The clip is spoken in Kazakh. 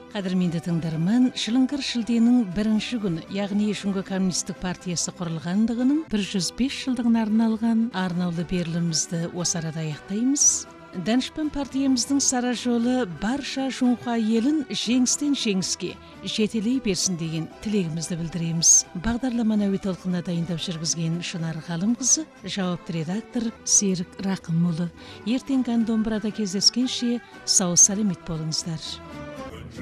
Кадырменде тыңдарман, Шылыңгыр шілденің бірінші күні, яғни Шуңгы коммунистік партиясы құрылғандығының 105 жылдығына арналған арнаулы берілімізді осы арада аяқтаймыз. Данышпан партиямыздың сара жолы барша Шуңға елін жеңістен жеңіске жетелей берсін деген тілегімізді білдіреміз. Бағдарламаны әуе толқынына дайындап жүргізген Шынар Ғалымқызы, жауапты редактор Серік Рақымұлы. Ертеңгі домбырада кездескенше сау саламат болыңыздар.